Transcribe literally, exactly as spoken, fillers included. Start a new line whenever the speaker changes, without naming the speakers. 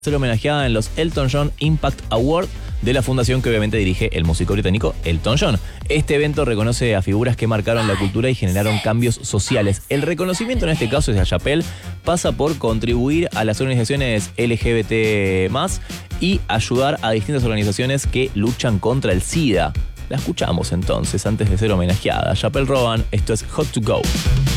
Ser homenajeada en los Elton John Impact Award de la fundación que obviamente dirige el músico británico Elton John. Este evento reconoce a figuras que marcaron la cultura y generaron cambios sociales. El reconocimiento en este caso es a Chappelle, pasa por contribuir a las organizaciones L G B T más, y ayudar a distintas organizaciones que luchan contra el SIDA. La escuchamos entonces antes de ser homenajeada. Chappelle Roan, esto es Hot to Go.